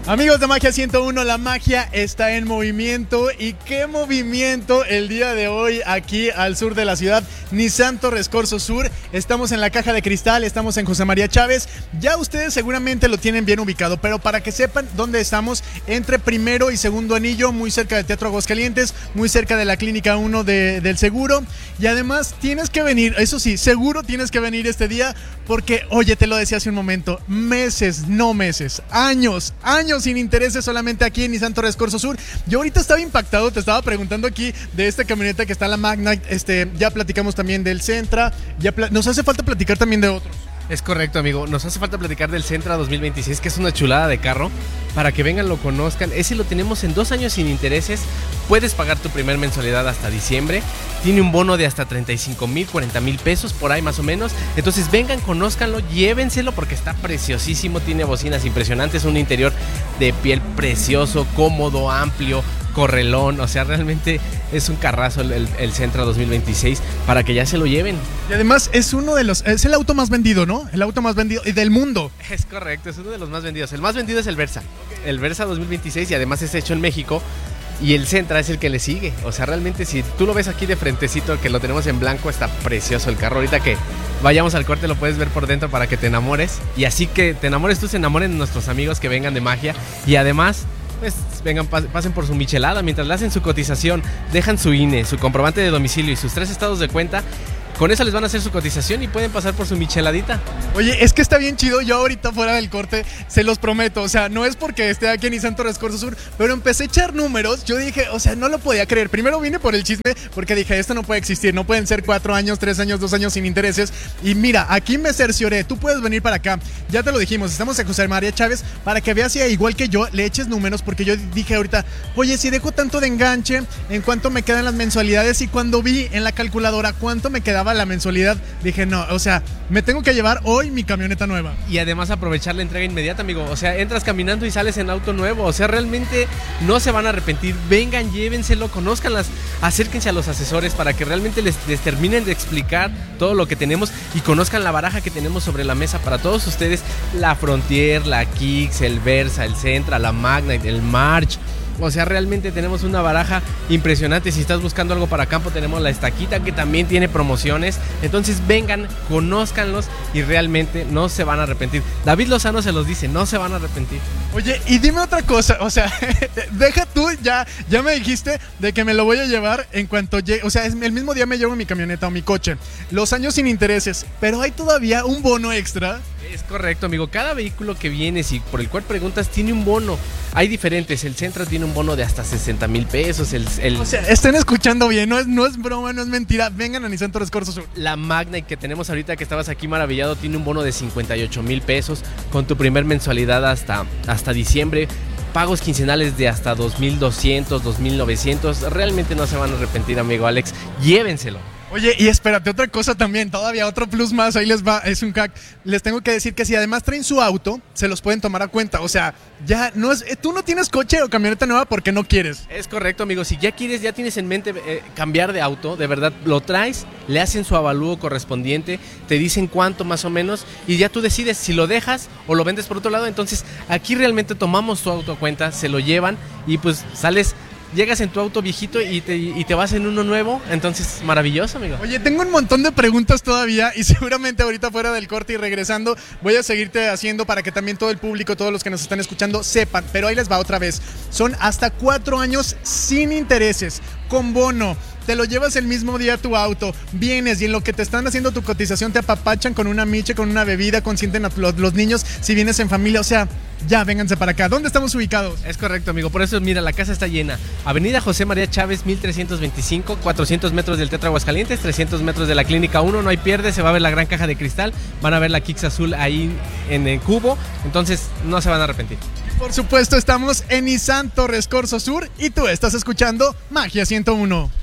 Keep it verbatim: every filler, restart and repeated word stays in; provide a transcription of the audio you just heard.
Amigos de Magia ciento uno, la magia está en movimiento. ¿Y qué movimiento el día de hoy aquí al sur de la ciudad? Nissan Torres Corso Sur. Estamos en la Caja de Cristal, estamos en José María Chávez. Ya ustedes seguramente lo tienen bien ubicado, pero para que sepan dónde estamos, entre primero y segundo anillo, muy cerca del Teatro Aguascalientes, muy cerca de la Clínica uno de, del Seguro. Y además tienes que venir, eso sí, seguro tienes que venir este día porque, oye, te lo decía hace un momento, meses, no meses, años, años sin intereses solamente aquí en Nissan Torres Corso Sur. Yo ahorita estaba impactado, te estaba preguntando aquí de esta camioneta que está en la Magnite, este, ya platicamos también del Sentra, ya pla- nos hace falta platicar también de otros. Es correcto, amigo. Nos hace falta platicar del Sentra dos mil veintiséis, que es una chulada de carro, para que vengan, lo conozcan. Ese lo tenemos en dos años sin intereses. Puedes pagar tu primer mensualidad hasta diciembre. Tiene un bono de hasta treinta y cinco mil, cuarenta mil pesos, por ahí más o menos. Entonces vengan, conózcanlo, llévenselo porque está preciosísimo. Tiene bocinas impresionantes, un interior de piel precioso, cómodo, amplio, correlón. O sea, realmente es un carrazo el, el, el Sentra dos mil veintiséis para que ya se lo lleven. Y además es uno de los, es el auto más vendido, ¿no? El auto más vendido del mundo. Es correcto, es uno de los más vendidos. El más vendido es el Versa. El Versa dos mil veintiséis, y además es hecho en México. Y el Sentra es el que le sigue. O sea, realmente si tú lo ves aquí de frentecito, que lo tenemos en blanco, está precioso el carro. Ahorita que vayamos al corte lo puedes ver por dentro para que te enamores. Y así que te enamores tú, se enamoren de nuestros amigos que vengan de Magia. Y además, pues vengan, pasen por su michelada. Mientras le hacen su cotización, dejan su I N E, su comprobante de domicilio y sus tres estados de cuenta. Con eso les van a hacer su cotización y pueden pasar por su micheladita. Oye, es que está bien chido. Yo ahorita fuera del corte, se los prometo. O sea, no es porque esté aquí en Nissan Torres Corso Sur, pero empecé a echar números. Yo dije, o sea, no lo podía creer. Primero vine por el chisme, porque dije, esto no puede existir. No pueden ser cuatro años, tres años, dos años sin intereses. Y mira, aquí me cercioré. Tú puedes venir para acá. Ya te lo dijimos, estamos en José María Chávez, para que veas, igual que yo, le eches números. Porque yo dije ahorita, oye, si dejo tanto de enganche, ¿en cuánto me quedan las mensualidades? Y cuando vi en la calculadora cuánto me quedaba la mensualidad, dije, no, o sea, me tengo que llevar hoy mi camioneta nueva. Y además aprovechar la entrega inmediata, amigo. O sea, entras caminando y sales en auto nuevo. O sea, realmente no se van a arrepentir. Vengan, llévenselo, conózcanlas, acérquense a los asesores para que realmente les, les terminen de explicar todo lo que tenemos y conozcan la baraja que tenemos sobre la mesa para todos ustedes. La Frontier, la Kicks, el Versa, el Sentra, la Magnite, el March. O sea, realmente tenemos una baraja impresionante. Si estás buscando algo para campo, tenemos la Estaquita, que también tiene promociones. Entonces vengan, conózcanlos y realmente no se van a arrepentir. David Lozano se los dice, no se van a arrepentir. Oye, y dime otra cosa, o sea, deja tú, ya, ya me dijiste de que me lo voy a llevar en cuanto llegue, o sea, es, el mismo día me llevo mi camioneta o mi coche. Los años sin intereses, pero hay todavía un bono extra. Es correcto, amigo. Cada vehículo que vienes y por el cual preguntas tiene un bono. Hay diferentes. El Sentra tiene un bono de hasta sesenta mil pesos. El, el... O sea, estén escuchando bien. No es, no es broma, no es mentira. Vengan a Nissan Torres Corso Sur. La Magnite que tenemos ahorita, que estabas aquí maravillado, tiene un bono de cincuenta y ocho mil pesos con tu primer mensualidad hasta, hasta diciembre. Pagos quincenales de hasta dos mil doscientos, dos mil novecientos. Realmente no se van a arrepentir, amigo Alex. Llévenselo. Oye, y espérate, otra cosa también, todavía otro plus más, ahí les va, es un hack. Les tengo que decir que si además traen su auto, se los pueden tomar a cuenta. O sea, ya no es, tú no tienes coche o camioneta nueva porque no quieres. Es correcto, amigo. Si ya quieres, ya tienes en mente eh, cambiar de auto, de verdad, lo traes, le hacen su avalúo correspondiente, te dicen cuánto más o menos, y ya tú decides si lo dejas o lo vendes por otro lado. Entonces, aquí realmente tomamos tu auto a cuenta, se lo llevan y pues sales... Llegas en tu auto viejito y te, y te vas en uno nuevo. Entonces, maravilloso, amigo. Oye, tengo un montón de preguntas todavía y seguramente ahorita fuera del corte y regresando voy a seguirte haciendo para que también todo el público, todos los que nos están escuchando sepan. Pero ahí les va otra vez. Son hasta cuatro años sin intereses, con bono. Te lo llevas el mismo día a tu auto, vienes y en lo que te están haciendo tu cotización te apapachan con una miche, con una bebida, consienten a los, los niños si vienes en familia. O sea, ya, vénganse para acá. ¿Dónde estamos ubicados? Es correcto, amigo. Por eso, mira, la casa está llena. Avenida José María Chávez, mil trescientos veinticinco, cuatrocientos metros del Teatro Aguascalientes, trescientos metros de la Clínica uno. No hay pierde, se va a ver la gran caja de cristal. Van a ver la Kicks azul ahí en el cubo. Entonces, no se van a arrepentir. Por supuesto, estamos en Nissan Torres Corso Sur y tú estás escuchando Magia ciento uno.